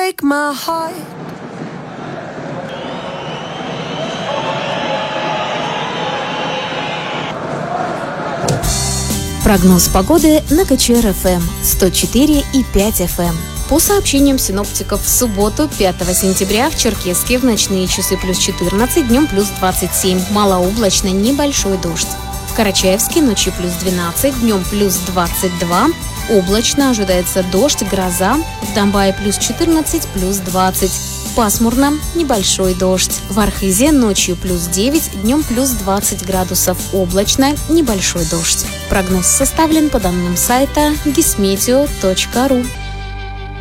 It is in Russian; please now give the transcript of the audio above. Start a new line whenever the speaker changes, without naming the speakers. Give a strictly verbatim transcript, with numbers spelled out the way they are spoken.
break my heart.
Прогноз погоды на КЧР-ФМ сто четыре и пять эф эм. По сообщениям синоптиков, в субботу, пятого сентября, в Черкесске в ночные часы плюс четырнадцать, днем плюс двадцать семь, малооблачно, небольшой дождь. В Карачаевске ночью плюс двенадцать, днем плюс двадцать два, облачно, ожидается дождь, гроза, в Домбае плюс четырнадцать, плюс двадцать. Пасмурно, небольшой дождь. В Архизе ночью плюс девять, днем плюс двадцать градусов, облачно, небольшой дождь. Прогноз составлен по данным сайта гисметео точка ру.